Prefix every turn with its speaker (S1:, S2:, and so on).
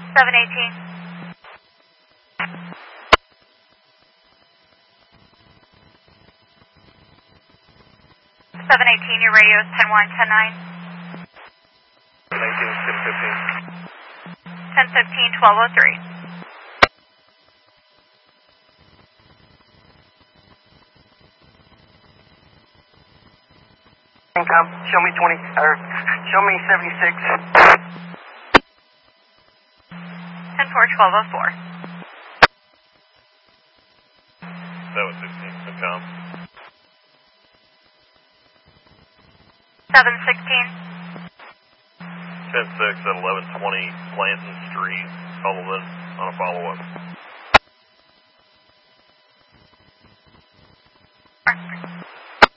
S1: 718. 718, your radio is 10-1, 10-9. 10-15, 1203.
S2: Show me 20, or show me 76.
S1: 10-4, 1204.
S3: 716, Tom.
S1: 716.
S3: 10-6 at 1120 Blanton Street, Sullivan, on a follow-up.